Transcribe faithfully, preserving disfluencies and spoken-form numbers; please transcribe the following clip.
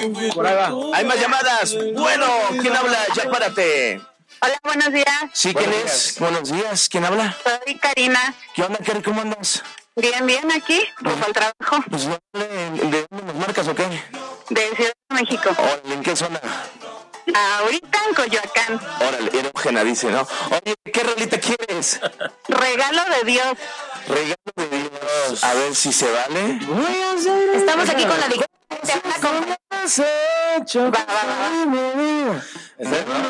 Por ahí va. Hay más llamadas. Bueno, ¿quién habla? Ya párate. Hola, buenos días. Sí, ¿quién es? Buenos días. ¿Quién habla? Soy Karina. ¿Qué onda, Karen? ¿Cómo andas? Bien, bien, aquí, rumbo al trabajo. Pues, ¿de dónde nos marcas o qué? De Ciudad de México. Órale, ¿en qué zona? Ahorita en Coyoacán. Órale, erógena, dice, ¿no? Oye, ¿qué rolita quieres? Regalo de Dios. Regalo de Dios. A ver si se vale. Estamos aquí con la dignidad. Va, va, va.